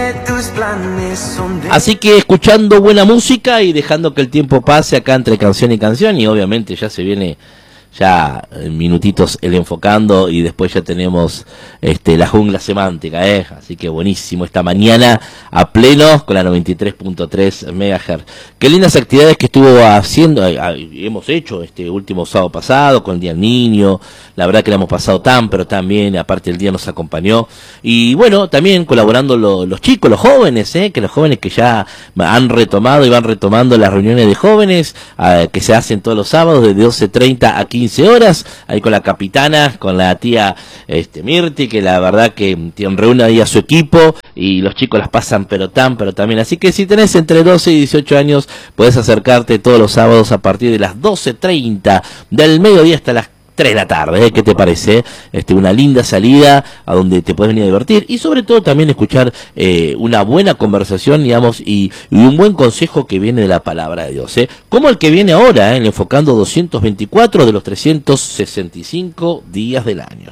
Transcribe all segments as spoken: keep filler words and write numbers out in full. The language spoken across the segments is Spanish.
Así que escuchando buena música y dejando que el tiempo pase acá entre canción y canción, y obviamente ya se viene ya en minutitos el enfocando y después ya tenemos este la jungla semántica, ¿eh? Así que buenísimo esta mañana a pleno con la noventa y tres punto tres megahertz. Qué lindas actividades que estuvo haciendo, hemos hecho este último sábado pasado con el Día del Niño, la verdad que la hemos pasado tan pero tan bien, aparte el día nos acompañó y bueno, también colaborando lo, los chicos, los jóvenes, ¿eh? Que los jóvenes que ya han retomado y van retomando las reuniones de jóvenes eh, que se hacen todos los sábados de doce treinta a quince horas, ahí con la capitana, con la tía este, Mirti, que la verdad que reúne ahí a su equipo y los chicos las pasan pero tan, pero también. Así que si tenés entre doce y dieciocho años, podés acercarte todos los sábados a partir de las doce treinta del mediodía hasta las tres de la tarde, ¿eh? ¿Qué te parece? Este, una linda salida a donde te puedes venir a divertir y sobre todo también escuchar eh, una buena conversación, digamos, y, y un buen consejo que viene de la palabra de Dios, ¿eh? Como el que viene ahora, ¿eh? Enfocando doscientos veinticuatro de los trescientos sesenta y cinco días del año.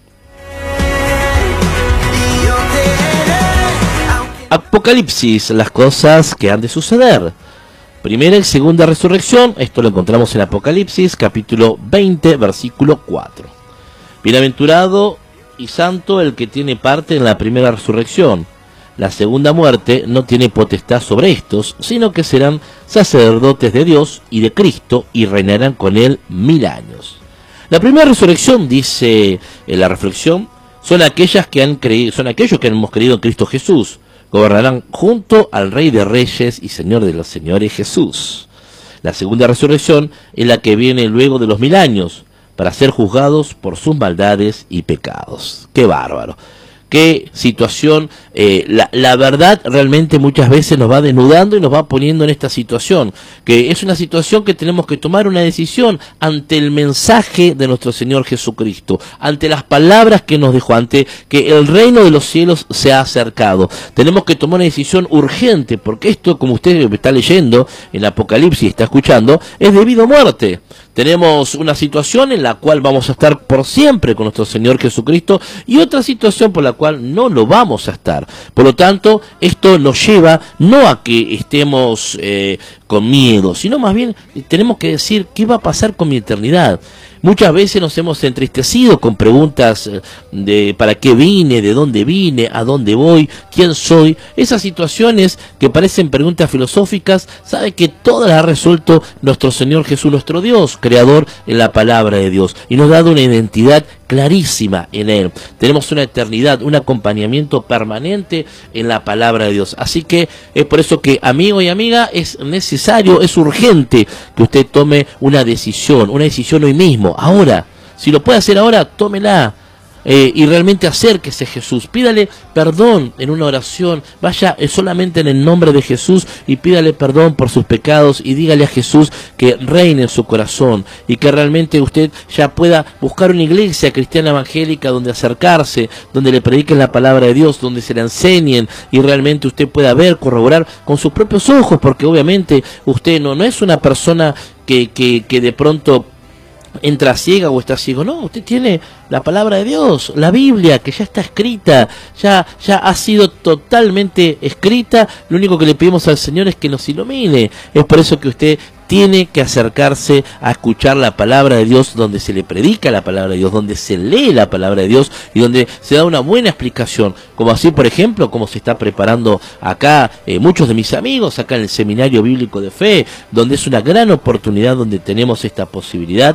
Apocalipsis, las cosas que han de suceder. Primera y segunda resurrección, esto lo encontramos en Apocalipsis, capítulo veinte, versículo cuatro. Bienaventurado y santo el que tiene parte en la primera resurrección. La segunda muerte no tiene potestad sobre estos, sino que serán sacerdotes de Dios y de Cristo y reinarán con él mil años. La primera resurrección, dice en la reflexión, son aquellas que han creído, son aquellos que hemos creído en Cristo Jesús. Gobernarán junto al Rey de Reyes y Señor de los Señores Jesús. La segunda resurrección es la que viene luego de los mil años, para ser juzgados por sus maldades y pecados. ¡Qué bárbaro! Qué situación, eh, la, la verdad realmente muchas veces nos va desnudando y nos va poniendo en esta situación, que es una situación que tenemos que tomar una decisión ante el mensaje de nuestro Señor Jesucristo, ante las palabras que nos dejó, ante que el reino de los cielos se ha acercado. Tenemos que tomar una decisión urgente, porque esto, como usted está leyendo en Apocalipsis, está escuchando, es debido a muerte. Tenemos una situación en la cual vamos a estar por siempre con nuestro Señor Jesucristo y otra situación por la cual no lo vamos a estar. Por lo tanto, esto nos lleva no a que estemos eh, con miedo, sino más bien tenemos que decir qué va a pasar con mi eternidad. Muchas veces nos hemos entristecido con preguntas de para qué vine, de dónde vine, a dónde voy, quién soy. Esas situaciones que parecen preguntas filosóficas, sabe que todas las ha resuelto nuestro Señor Jesús, nuestro Dios, creador en la palabra de Dios. Y nos ha dado una identidad clarísima en Él. Tenemos una eternidad, un acompañamiento permanente en la palabra de Dios. Así que es por eso que, amigo y amiga, es necesario, es urgente que usted tome una decisión, una decisión hoy mismo. Ahora, si lo puede hacer ahora, tómela eh, y realmente acérquese a Jesús, pídale perdón en una oración, vaya eh, solamente en el nombre de Jesús y pídale perdón por sus pecados y dígale a Jesús que reine en su corazón y que realmente usted ya pueda buscar una iglesia cristiana evangélica donde acercarse, donde le prediquen la palabra de Dios, donde se la enseñen y realmente usted pueda ver, corroborar con sus propios ojos, porque obviamente usted no, no es una persona que, que, que de pronto entra ciega o está ciego, no, usted tiene la palabra de Dios, la Biblia, que ya está escrita, ya, ya ha sido totalmente escrita. Lo único que le pedimos al Señor es que nos ilumine. Es por eso que usted tiene que acercarse a escuchar la palabra de Dios, donde se le predica la palabra de Dios, donde se lee la palabra de Dios y donde se da una buena explicación, como así, por ejemplo, como se está preparando acá eh, muchos de mis amigos, acá en el Seminario Bíblico de Fe, donde es una gran oportunidad, donde tenemos esta posibilidad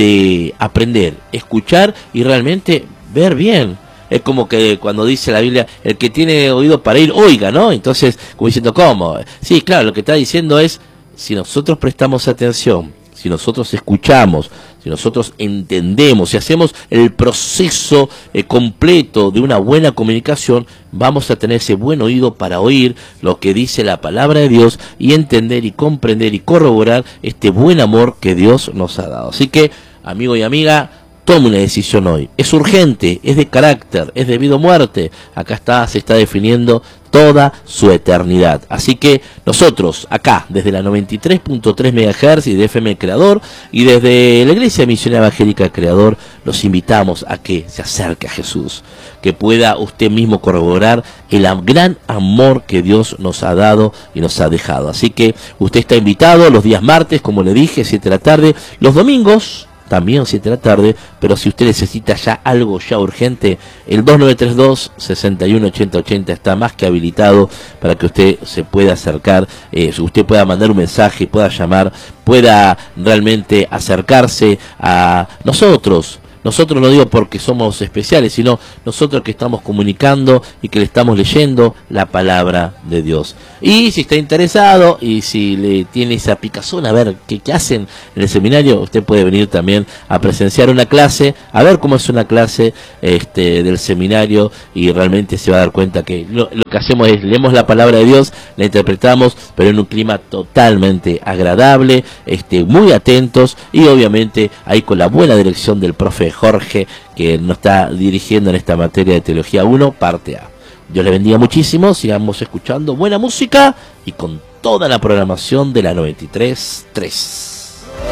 de aprender, escuchar y realmente ver bien. Es como que cuando dice la Biblia, el que tiene oído para ir, oiga, ¿no? Entonces, como diciendo, ¿cómo? Sí, claro, lo que está diciendo es, si nosotros prestamos atención, si nosotros escuchamos, si nosotros entendemos, si hacemos el proceso eh, completo de una buena comunicación, vamos a tener ese buen oído para oír lo que dice la palabra de Dios y entender y comprender y corroborar este buen amor que Dios nos ha dado. Así que, amigo y amiga, tome una decisión hoy. Es urgente, es de carácter, es de vida o muerte. Acá está, se está definiendo toda su eternidad. Así que nosotros, acá, desde la noventa y tres punto tres megahertz y de F M Creador, y desde la Iglesia Misionera Evangélica Creador, los invitamos a que se acerque a Jesús, que pueda usted mismo corroborar el gran amor que Dios nos ha dado y nos ha dejado. Así que usted está invitado los días martes, como le dije, siete de la tarde, los domingos, también siete de la tarde, pero si usted necesita ya algo ya urgente, el dos nueve tres dos, seis uno ocho cero ocho cero está más que habilitado para que usted se pueda acercar, eh, usted pueda mandar un mensaje, pueda llamar, pueda realmente acercarse a nosotros. Nosotros no digo porque somos especiales, sino nosotros que estamos comunicando y que le estamos leyendo la palabra de Dios. Y si está interesado y si le tiene esa picazón a ver qué, qué hacen en el seminario, usted puede venir también a presenciar una clase, a ver cómo es una clase este, del seminario, y realmente se va a dar cuenta que lo, lo que hacemos es leemos la palabra de Dios, la interpretamos, pero en un clima totalmente agradable, este, muy atentos, y obviamente ahí con la buena dirección del profe Jorge, que nos está dirigiendo en esta materia de Teología uno, parte A. Dios le bendiga muchísimo, sigamos escuchando buena música y con toda la programación de la noventa y tres punto tres.